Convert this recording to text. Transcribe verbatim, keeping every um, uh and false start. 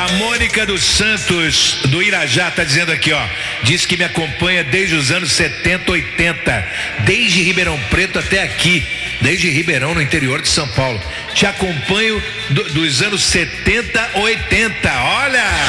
A Mônica dos Santos, do Irajá, tá dizendo aqui, ó. Diz que me acompanha desde os anos setenta, oitenta. Desde Ribeirão Preto até aqui. Desde Ribeirão, no interior de São Paulo. Te acompanho do, dos anos setenta, oitenta. Olha!